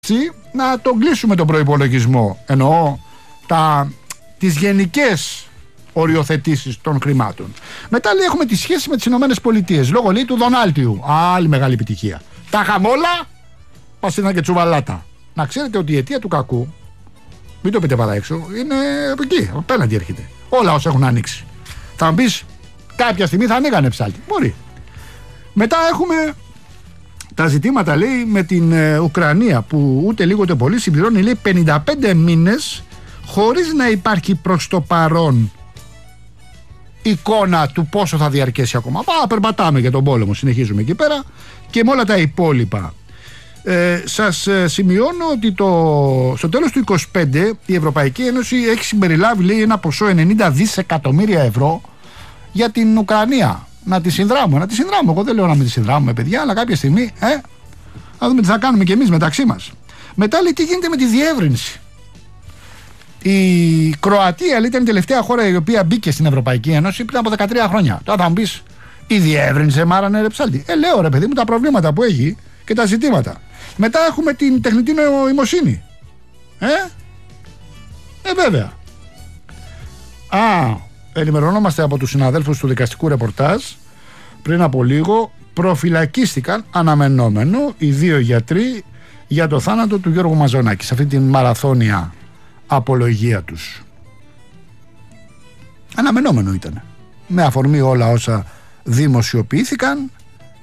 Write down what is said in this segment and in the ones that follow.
να τον κλείσουμε τον προϋπολογισμό. Εννοώ τις γενικές οριοθετήσεις των χρημάτων. Μετά λέει έχουμε τη σχέση με τις Ηνωμένες Πολιτείες. Λόγω λέει του Δονάλτιου. Άλλη μεγάλη επιτυχία. Τα χαμόλα, πασίνα και τσουβαλάτα. Να ξέρετε ότι η αιτία του κακού, μην το πείτε παρά έξω, είναι από εκεί. Απέναντι έρχεται. Όλα όσα έχουν ανοίξει. Θα μου πεις, κάποια στιγμή θα ανοίγανε ψάλτη. Μπορεί. Μετά έχουμε τα ζητήματα, λέει, με την Ουκρανία, που ούτε λίγο ούτε πολύ συμπληρώνει, λέει, 55 μήνες χωρίς να υπάρχει προς το παρόν εικόνα του πόσο θα διαρκέσει ακόμα. Περπατάμε για τον πόλεμο, συνεχίζουμε εκεί πέρα και με όλα τα υπόλοιπα. Σας σημειώνω ότι στο τέλος του 2025 η Ευρωπαϊκή Ένωση έχει συμπεριλάβει, λέει, ένα ποσό 90 δισεκατομμύρια ευρώ για την Ουκρανία. Να τη συνδράμουμε. Εγώ δεν λέω να μην τη συνδράμουμε, παιδιά, αλλά κάποια στιγμή θα δούμε τι θα κάνουμε κι εμείς μεταξύ μας. Μετά, λέει, τι γίνεται με τη διεύρυνση. Η Κροατία, λέει, ήταν η τελευταία χώρα η οποία μπήκε στην Ευρωπαϊκή Ένωση πριν από 13 χρόνια. Τώρα θα μου πεις, η διεύρυνση μάρανε ρε ψάλτη. Λέω ρε παιδί μου τα προβλήματα που έχει και τα ζητήματα. Μετά έχουμε την τεχνητή νοημοσύνη. Βέβαια. Ενημερωνόμαστε από τους συναδέλφους του δικαστικού ρεπορτάζ. Πριν από λίγο προφυλακίστηκαν, αναμενόμενο, οι 2 γιατροί για το θάνατο του Γιώργου Μαζονάκη σε αυτή την μαραθώνια απολογία τους. Αναμενόμενο ήταν. Με αφορμή όλα όσα δημοσιοποιήθηκαν.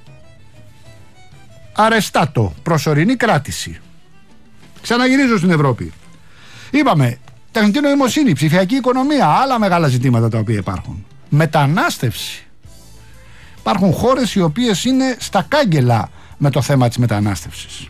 Αρεστάτο, προσωρινή κράτηση. Ξαναγυρίζω στην Ευρώπη. Είπαμε, τεχνητή νοημοσύνη, ψηφιακή οικονομία, άλλα μεγάλα ζητήματα τα οποία υπάρχουν. Μετανάστευση. Υπάρχουν χώρες οι οποίες είναι στα κάγκελα με το θέμα της μετανάστευσης.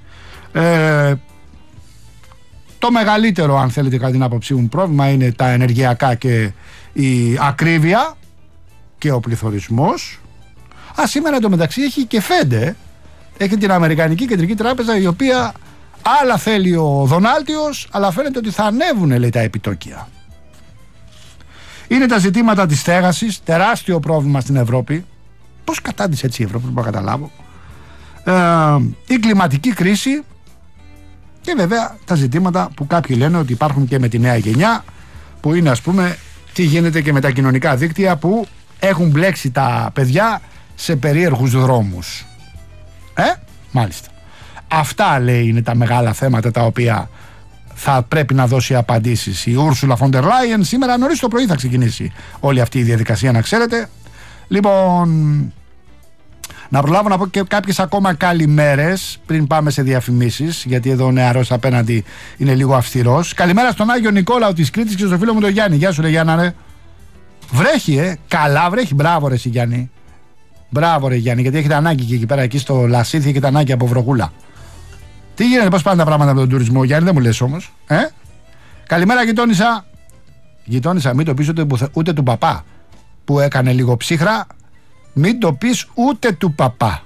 Το μεγαλύτερο, αν θέλετε, κατά την άποψή μου, πρόβλημα είναι τα ενεργειακά και η ακρίβεια και ο πληθωρισμός. Σήμερα εντωμεταξύ έχει και ΦΕΔ, έχει την Αμερικανική Κεντρική Τράπεζα, η οποία άλλα θέλει ο Δονάλτιος, αλλά φαίνεται ότι θα ανέβουν, λέει, τα επιτόκια. Είναι τα ζητήματα της στέγασης, τεράστιο πρόβλημα στην Ευρώπη. Πώς κατάντησε έτσι η Ευρώπη, δεν μπορώ να καταλάβω. Η κλιματική κρίση και βέβαια τα ζητήματα που κάποιοι λένε ότι υπάρχουν και με τη νέα γενιά, που είναι, ας πούμε, τι γίνεται και με τα κοινωνικά δίκτυα που έχουν μπλέξει τα παιδιά σε περίεργους δρόμους. Μάλιστα. Αυτά, λέει, είναι τα μεγάλα θέματα τα οποία θα πρέπει να δώσει απαντήσεις η Ursula von der Leyen. Σήμερα νωρίς το πρωί θα ξεκινήσει όλη αυτή η διαδικασία, να ξέρετε. Λοιπόν, να προλάβω να πω και κάποιες ακόμα καλημέρες πριν πάμε σε διαφημίσεις, γιατί εδώ ο νεαρός απέναντι είναι λίγο αυστηρός. Καλημέρα στον Άγιο Νικόλαο της Κρήτης και στο φίλο μου τον Γιάννη. Γεια σου, ρε Γιάννα, ρε. Βρέχει, καλά βρέχει. Μπράβο, ρε, εσύ, Γιάννη. Μπράβο, ρε Γιάννη, γιατί έχετε ανάγκη και εκεί πέρα, εκεί στο Λασίθι, έχετε ανάγκη από βροχούλα. Τι γίνεται, πώς πάνε τα πράγματα με τον τουρισμό, Γιάννη, δεν μου λες όμως. Καλημέρα, γειτόνισσα. Γειτόνισσα, μην το πεις ούτε του παπά που έκανε λίγο ψύχρα. Μην το πεις ούτε του παπά.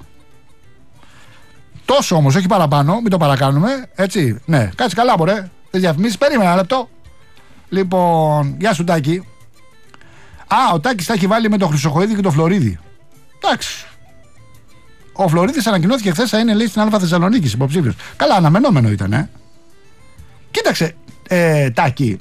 Τόσο όμως, όχι παραπάνω, μην το παρακάνουμε. Έτσι, ναι, κάτσε καλά, μωρέ. Δεν διαφημίσεις, περίμενα ένα λεπτό. Λοιπόν, γεια σου, Τάκη. Ο Τάκης τα έχει βάλει με το Χρυσοχοΐδη και το Φλωρίδη. Εντάξει. Ο Φλωρίδης ανακοινώθηκε χθες, θα είναι, λέει, στην Α Θεσσαλονίκης υποψήφιος. Καλά, αναμενόμενο ήταν, Κοίταξε, Τάκη.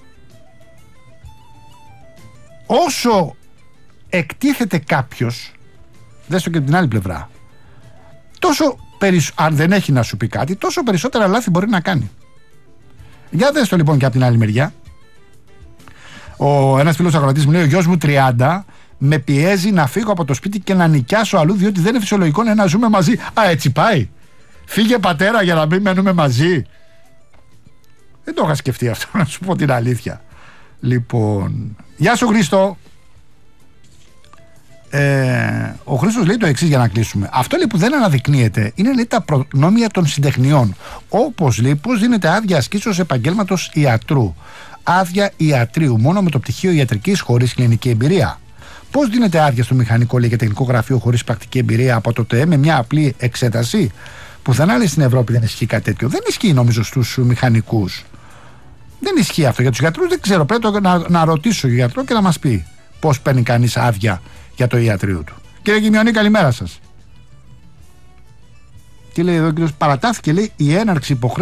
Όσο εκτίθεται κάποιος, δες το και την άλλη πλευρά, τόσο αν δεν έχει να σου πει κάτι, τόσο περισσότερα λάθη μπορεί να κάνει. Για δες το λοιπόν και από την άλλη μεριά. Ένας φίλος ακροατής μου λέει: ο γιος μου 30 με πιέζει να φύγω από το σπίτι και να νοικιάσω αλλού, διότι δεν είναι φυσιολογικό να ζούμε μαζί. Έτσι πάει. Φύγε, πατέρα, για να μην μένουμε μαζί. Δεν το είχα σκεφτεί αυτό, να σου πω την αλήθεια. Λοιπόν, γεια σου, Χρήστο. Ο Χρήστος λέει το εξής για να κλείσουμε. Αυτό, λέει, που δεν αναδεικνύεται είναι, λέει, τα προνόμια των συντεχνιών. Όπως, λέει, πώς δίνεται άδεια ασκήσεως επαγγέλματος ιατρού, άδεια ιατρίου μόνο με το πτυχίο ιατρικής χωρίς κλινική εμπειρία. Πώς δίνεται άδεια στο μηχανικό, λέει, και τεχνικό γραφείο χωρίς πρακτική εμπειρία από το ΤΕ με μια απλή εξέταση. Πουθενά, λέει, στην Ευρώπη δεν ισχύει κάτι τέτοιο. Δεν ισχύει, νομίζω, στους μηχανικούς. Δεν ισχύει αυτό. Για τους γιατρούς δεν ξέρω. Πρέπει να ρωτήσω τον γιατρό και να μας πει πώς παίρνει κανείς άδεια για το ιατρείο του. Κύριε Κιμιονή, καλημέρα σας. Τι λέει εδώ ο κύριος? Παρατάθηκε, λέει, η έναρξη υποχρέωση